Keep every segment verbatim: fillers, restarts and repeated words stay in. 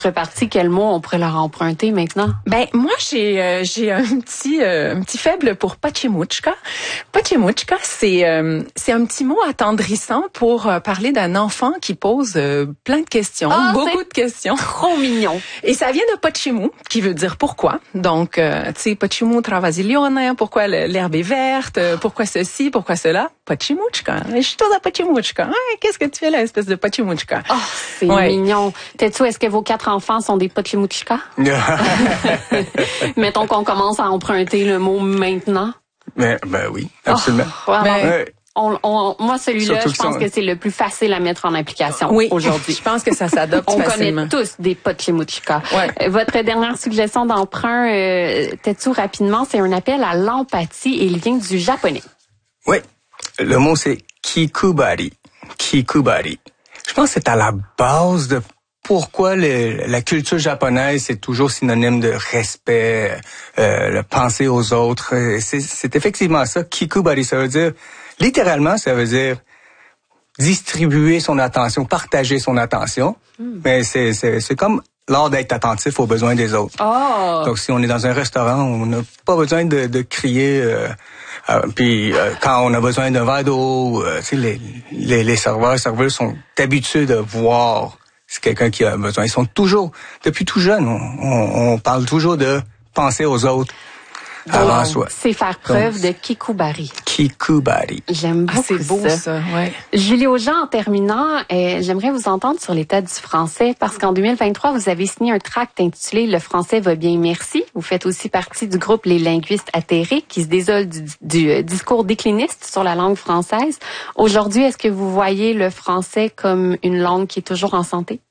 Reparti, quel mot on pourrait leur emprunter maintenant? Ben moi j'ai euh, j'ai un petit euh, un petit faible pour Pachimuchka. Pachimuchka, c'est euh, c'est un petit mot attendrissant pour euh, parler d'un enfant qui pose euh, plein de questions, Ah, beaucoup de questions. Trop mignon. Et ça vient de Pachimu, qui veut dire pourquoi. Donc euh, tu sais Pachimu travasilione, pourquoi le- l'herbe est verte, euh, pourquoi ceci, pourquoi cela. Pachimuchka. Je suis à Pachimuchka. Hey, qu'est-ce que tu fais là, espèce de Pachimuchka? Oh, c'est Ouais. mignon. Tetsu, est-ce que vos quatre enfants sont des Pachimuchka? Mettons qu'on commence à emprunter le mot maintenant. Mais, ben oui, absolument. Oh, vraiment. Ben, Ouais. On, on, moi, celui-là, Surtout je que pense ça- que c'est le plus facile à mettre en application Oui, aujourd'hui. je pense que ça s'adopte On facilement. connaît tous des Pachimuchka. Ouais. Euh, Votre dernière suggestion d'emprunt, euh, Tetsu, rapidement, c'est un appel à l'empathie et il vient du japonais. Oui, le mot c'est kikubari. Kikubari. Je pense que c'est à la base de pourquoi le- la culture japonaise c'est toujours synonyme de respect, euh, le penser aux autres. Euh, C'est, c'est effectivement ça. Kikubari, ça veut dire, littéralement, ça veut dire distribuer son attention, partager son attention. Mais c'est, c'est, c'est comme l'art d'être attentif aux besoins des autres. Oh! Donc, si on est dans un restaurant, on n'a pas besoin de, de crier. Euh, euh, puis, euh, quand on a besoin d'un verre d'eau, euh, tu sais, les, les, les serveurs, serveuses sont habitués de voir si quelqu'un qui a besoin. Ils sont toujours, depuis tout jeune, on, on, on parle toujours de penser aux autres avant Donc, soi. c'est faire preuve Donc, de Kikubari. Kikubari. J'aime Ah, beaucoup c'est beau ça. ça, ouais. Julie Aujean, en terminant, euh, j'aimerais vous entendre sur l'état du français parce qu'en deux mille vingt-trois, vous avez signé un tract intitulé « Le français va bien, merci ». Vous faites aussi partie du groupe Les linguistes atterrés qui se désole du, du euh, discours décliniste sur la langue française. Aujourd'hui, est-ce que vous voyez le français comme une langue qui est toujours en santé?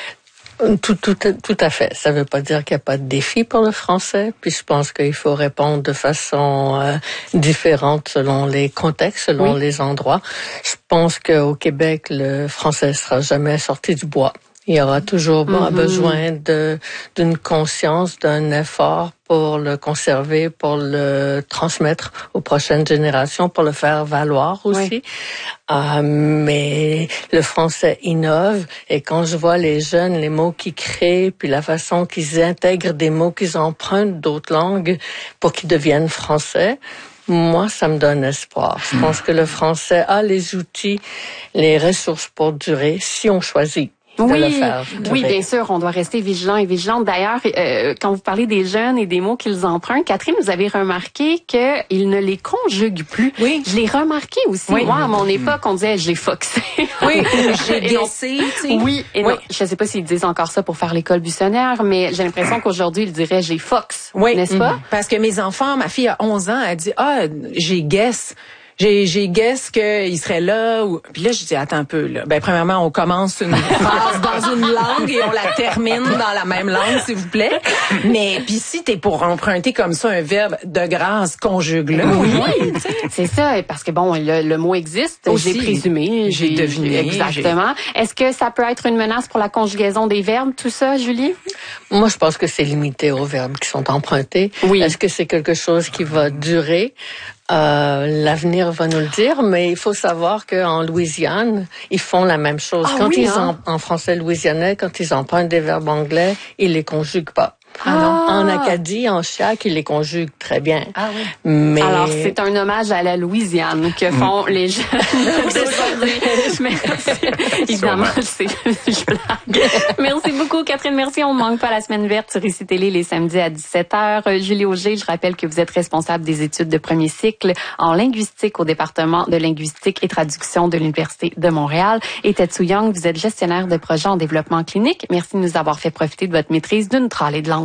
Tout, tout, tout à fait. Ça ne veut pas dire qu'il n'y a pas de défi pour le français, puis je pense qu'il faut répondre de façon euh, différente selon les contextes, selon Oui. les endroits. Je pense qu'au Québec, le français sera jamais sorti du bois. Il y aura toujours Mm-hmm. besoin de d'une conscience, d'un effort pour le conserver, pour le transmettre aux prochaines générations, pour le faire valoir aussi. Oui. Euh, mais le français innove et quand je vois les jeunes, les mots qu'ils créent, puis la façon qu'ils intègrent des mots qu'ils empruntent d'autres langues pour qu'ils deviennent français, moi, ça me donne espoir. Je pense que le français a les outils, les ressources pour durer si on choisit de Oui, le faire oui, durer. bien sûr, on doit rester vigilant et vigilante. D'ailleurs, euh, quand vous parlez des jeunes et des mots qu'ils empruntent, Catherine, vous avez remarqué qu'ils ne les conjuguent plus. Oui. Je l'ai remarqué aussi. Oui. Moi, à mon époque, on disait « j'ai foxé ». Oui, j'ai Et non- guessé, tu sais. Oui, et Oui. non, je sais pas s'ils disent encore ça pour faire l'école buissonnière, mais j'ai l'impression qu'aujourd'hui, ils diraient « j'ai fox », Oui. n'est-ce pas? Mhm. Parce que mes enfants, ma fille a onze ans, elle dit, ah, j'ai guess. J'ai, j'ai guess qu'il serait là. Ou... Puis là, je dis, attends un peu, là. Ben, premièrement, on commence une phrase dans une langue et on la termine dans la même langue, s'il vous plaît. Mais, puis si t'es pour emprunter comme ça un verbe, de grâce, conjugue-le. Oui, c'est ça, parce que bon, le, le mot existe, Aussi. j'ai présumé, J'ai deviné, exactement. Est-ce que ça peut être une menace pour la conjugaison des verbes, tout ça, Julie? Moi, je pense que c'est limité aux verbes qui sont empruntés. Oui. Est-ce que c'est quelque chose qui va durer? Euh, l'avenir va nous le dire, mais il faut savoir qu'en Louisiane, ils font la même chose. Ah quand oui, ils hein? en, en français louisianais, quand ils empruntent des verbes anglais, ils les conjuguent pas. Ah non. En Acadie, en Chiac, ils les conjuguent très bien. Ah oui. Mais Alors, c'est un hommage à la Louisiane que font les jeunes d'aujourd'hui. Merci. Évidemment, c'est je blague. Merci beaucoup, Catherine. Merci. On ne manque pas la semaine verte sur Ici Télé les samedis à dix-sept heures. Julie Auger, je rappelle que vous êtes responsable des études de premier cycle en linguistique au département de linguistique et traduction de l'Université de Montréal. Et Tetsu Young, vous êtes gestionnaire de projet en développement clinique. Merci de nous avoir fait profiter de votre maîtrise d'une tralée de langue.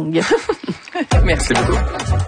Merci beaucoup.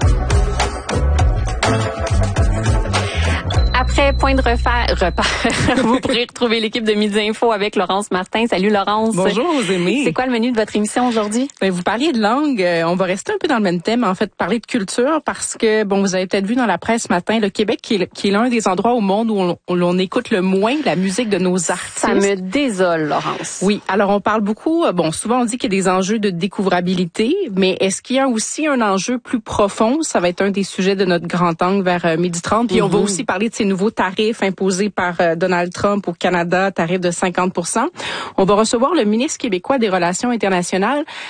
Après Point de refaire, repère, vous pourrez retrouver l'équipe de Midi Info avec Laurence Martin. Salut Laurence. Bonjour aux aimés. C'est quoi le menu de votre émission aujourd'hui? Ben, vous parliez de langue, euh, on va rester un peu dans le même thème, en fait, parler de culture, parce que, bon, vous avez peut-être vu dans la presse ce matin, le Québec qui est, qui est l'un des endroits au monde où on, où l'on écoute le moins la musique de nos artistes. Ça me désole, Laurence. Oui, alors on parle beaucoup, euh, bon, souvent on dit qu'il y a des enjeux de découvrabilité, mais est-ce qu'il y a aussi un enjeu plus profond? Ça va être un des sujets de notre grand angle vers euh, midi trente. Puis mm-hmm. on va aussi parler de ces nouveaux tarifs imposés par euh, Donald Trump au Canada, tarifs de cinquante pour cent. On va recevoir le ministre québécois des Relations internationales,